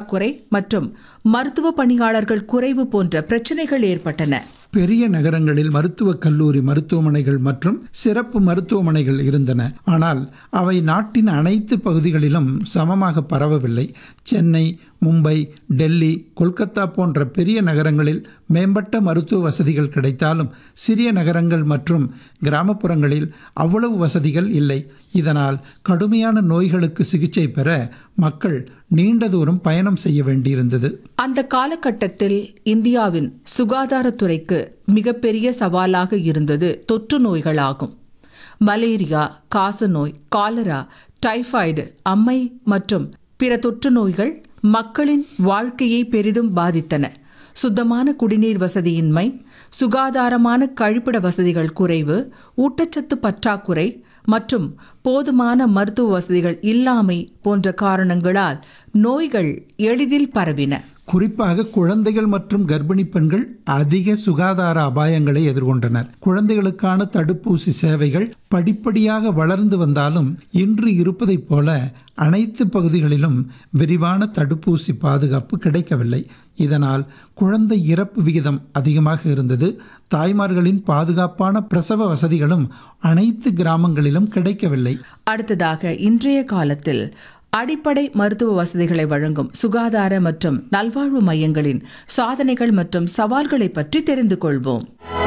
பற்றாக்குறை மற்றும் மருத்துவ பணியாளர்கள் குறைவு போன்ற பிரச்சனைகள் ஏற்பட்டன. பெரிய நகரங்களில் மருத்துவக் கல்லூரி, மருத்துவமனைகள் மற்றும் சிறப்பு மருத்துவமனைகள் இருந்தன. ஆனால் அவை நாட்டின் அனைத்து பகுதிகளிலும் சமமாக பரவவில்லை. சென்னை, மும்பை, டெல்லி, கொல்கத்தா போன்ற பெரிய நகரங்களில் மேம்பட்ட மருத்துவ வசதிகள் கிடைத்தாலும் சிறிய நகரங்கள் மற்றும் கிராமப்புறங்களில் அவ்வளவு வசதிகள் இல்லை. இதனால் கடுமையான நோய்களுக்கு சிகிச்சை பெற மக்கள் நீண்ட தூரம் பயணம் செய்ய வேண்டியிருந்தது. அந்த காலகட்டத்தில் இந்தியாவின் சுகாதாரத்துறைக்கு மிகப்பெரிய சவாலாக இருந்தது தொற்று நோய்களாகும். மலேரியா, காசநோய், காலரா, டைபாய்டு, அம்மை மற்றும் பிற தொற்று நோய்கள் மக்களின் வாழ்க்கையை பெரிதும் பாதித்தன. சுத்தமான குடிநீர் வசதியின்மை, சுகாதாரமான கழிப்பிட வசதிகள் குறைவு, ஊட்டச்சத்து பற்றாக்குறை மற்றும் போதுமான மருத்துவ வசதிகள் இல்லாமை போன்ற காரணங்களால் நோய்கள் எளிதில் பரவின. குறிப்பாக குழந்தைகள் மற்றும் கர்ப்பிணி பெண்கள் அதிக சுகாதார அபாயங்களை எதிர்கொண்டனர். குழந்தைகளுக்கான தடுப்பூசி சேவைகள் படிப்படியாக வளர்ந்து வந்தாலும் இன்று இருப்பதைப் போல அனைத்து பகுதிகளிலும் விரிவான தடுப்பூசி பாதுகாப்பு கிடைக்கவில்லை. இதனால் குழந்தை இறப்பு விகிதம் அதிகமாக இருந்தது. தாய்மார்களின் பாதுகாப்பான பிரசவ வசதிகளும் அனைத்து கிராமங்களிலும் கிடைக்கவில்லை. அடுத்ததாக, இன்றைய காலத்தில் அடிப்படை மருத்துவ வசதிகளை வழங்கும் சுகாதார மற்றும் நல்வாழ்வு மையங்களின் சாதனைகள் மற்றும் சவால்களை பற்றி தெரிந்து கொள்வோம்.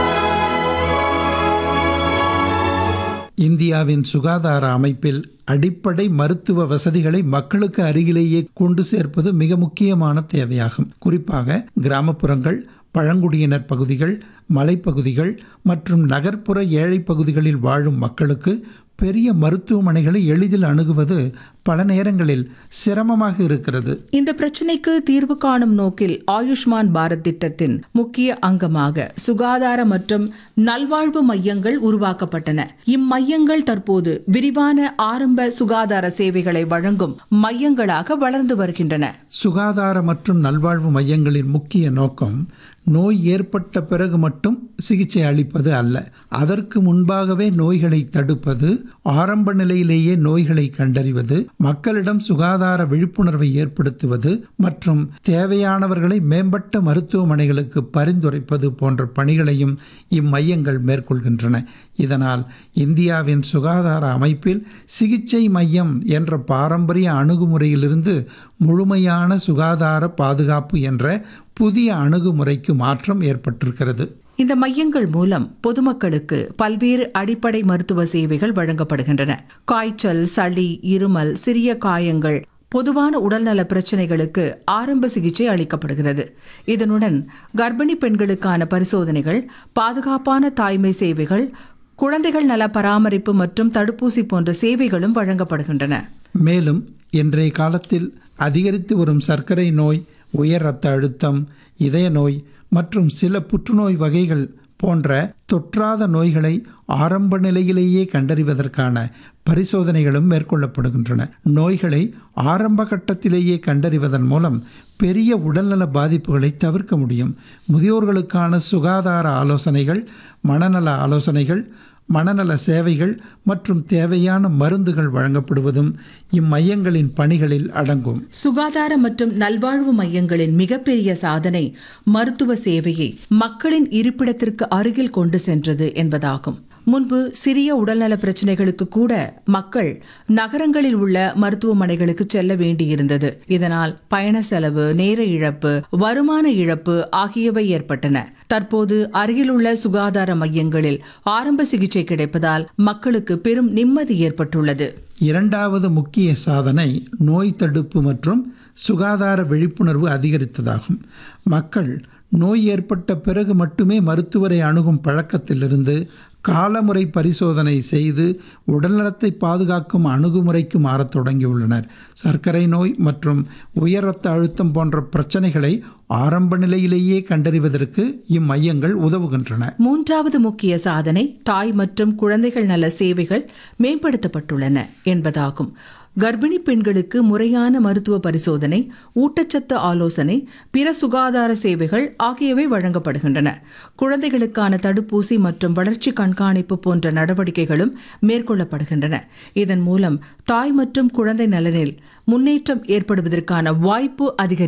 இந்தியாவின் சுகாதார அமைப்பில் அடிப்படை மருத்துவ வசதிகளை மக்களுக்கு அருகிலேயே கொண்டு சேர்ப்பது மிக முக்கியமான தேவையாகும். குறிப்பாக கிராமப்புறங்கள், பழங்குடியினர் பகுதிகள், மலைப்பகுதிகள் மற்றும் நகர்ப்புற ஏழை பகுதிகளில் வாழும் மக்களுக்கு பெரிய மருத்துவமனைகளை எளிதில் அணுகுவது பல நேரங்களில் சிரமமாக இருக்கிறது. இந்த பிரச்சனைக்கு தீர்வு காணும் நோக்கில் ஆயுஷ்மான் பாரத் திட்டத்தின் முக்கிய அங்கமாக சுகாதார மற்றும் நல்வாழ்வு மையங்கள் உருவாக்கப்பட்டன. இம்மையங்கள் தற்போது விரிவான ஆரம்ப சுகாதார சேவைகளை வழங்கும் மையங்களாக வளர்ந்து வருகின்றன. சுகாதார மற்றும் நல்வாழ்வு மையங்களின் முக்கிய நோக்கம் நோய் ஏற்பட்ட பிறகு மட்டும் சிகிச்சை அளிப்பது அல்ல. அதற்கு முன்பாகவே நோய்களை தடுப்பது, ஆரம்ப நிலையிலேயே நோய்களை கண்டறிவது, மக்களிடம் சுகாதார விழிப்புணர்வை ஏற்படுத்துவது மற்றும் தேவையானவர்களை மேம்பட்ட மருத்துவமனைகளுக்கு பரிந்துரைப்பது போன்ற பணிகளையும் இம்மையங்கள் மேற்கொள்கின்றன. இதனால் இந்தியாவின் சுகாதார அமைப்பில் சிகிச்சை மையம் என்ற பாரம்பரிய அணுகுமுறையிலிருந்து முழுமையான சுகாதார பாதுகாப்பு என்ற புதிய அணுகுமுறைக்கு மாற்றம் ஏற்பட்டிருக்கிறது. இந்த மையங்கள் மூலம் பொதுமக்களுக்கு பல்வேறு அடிப்படை மருத்துவ சேவைகள் வழங்கப்படுகின்றன. காய்ச்சல், சளி, இருமல், சிறிய காயங்கள், பொதுவான உடல்நல பிரச்சனைகளுக்கு ஆரம்ப சிகிச்சை அளிக்கப்படுகிறது. இதனுடன் கர்ப்பிணி பெண்களுக்கான பரிசோதனைகள், பாதுகாப்பான தாய்மை சேவைகள், குழந்தைகள் நல பராமரிப்பு மற்றும் தடுப்பூசி போன்ற சேவைகளும் வழங்கப்படுகின்றன. மேலும் இன்றைய காலத்தில் அதிகரித்து வரும் சர்க்கரை நோய், உயர் இரத்த அழுத்தம், இதய நோய் மற்றும் சில புற்றுநோய் வகைகள் போன்ற தொற்றாத நோய்களை ஆரம்ப நிலையிலேயே கண்டறிவதற்கான பரிசோதனைகளும் மேற்கொள்ளப்படுகின்றன. நோய்களை ஆரம்ப கட்டத்திலேயே கண்டறிவதன் மூலம் பெரிய உடல்நல பாதிப்புகளை தவிர்க்க முடியும். முதியோர்களுக்கான சுகாதார ஆலோசனைகள், மனநல ஆலோசனைகள், மனநல சேவைகள் மற்றும் தேவையான மருந்துகள் வழங்கப்படுவதும் இம்மையங்களின் பணிகளில் அடங்கும். சுகாதார மற்றும் நல்வாழ்வு மையங்களின் மிகப்பெரிய சாதனை மருத்துவ சேவையை மக்களின் இருப்பிடத்திற்கு அருகில் கொண்டு சென்றது என்பதாகும். முன்பு சிறிய உடல்நல பிரச்சனைகளுக்கு கூட மக்கள் நகரங்களில் உள்ள மருத்துவமனைகளுக்கு செல்ல வேண்டியிருந்தது. இதனால் பயண செலவு, நேர இழப்பு, வருமான இழப்பு ஆகியவை ஏற்பட்டன. தற்போது அருகிலுள்ள சுகாதார மையங்களில் ஆரம்ப சிகிச்சை கிடைப்பதால் மக்களுக்கு பெரும் நிம்மதி ஏற்பட்டுள்ளது. இரண்டாவது முக்கிய சாதனை நோய் தடுப்பு மற்றும் சுகாதார விழிப்புணர்வு அதிகரித்ததாகும். மக்கள் நோய் ஏற்பட்ட பிறகு மட்டுமே மருத்துவரை அணுகும் பழக்கத்திலிருந்து காலமுறை பரிசோதனை செய்து உடல்நலத்தை பாதுகாக்கும் அணுகுமுறைக்கு மாறத் தொடங்கியுள்ளனர். சர்க்கரை நோய் மற்றும் உயர் இரத்த அழுத்தம் போன்ற பிரச்சனைகளை ஆரம்ப நிலையிலேயே கண்டறிவதற்கு இம்மையங்கள் உதவுகின்றன. மூன்றாவது முக்கிய சாதனை தாய் மற்றும் குழந்தைகள் நல சேவைகள் மேம்படுத்தப்பட்டுள்ளன என்பதாகும். கர்ப்பிணி பெண்களுக்கு முறையான மருத்துவ பரிசோதனை, ஊட்டச்சத்து ஆலோசனை, பிற சுகாதார சேவைகள் ஆகியவை வழங்கப்படுகின்றன. குழந்தைகளுக்கான தடுப்பூசி மற்றும் வளர்ச்சி கண்காணிப்பு போன்ற நடவடிக்கைகளும் மேற்கொள்ளப்படுகின்றன. இதன் மூலம் தாய் மற்றும் குழந்தை நலனில் முன்னேற்றம் ஏற்படுவதற்கான வாய்ப்பு அதிகரிக்கிறது.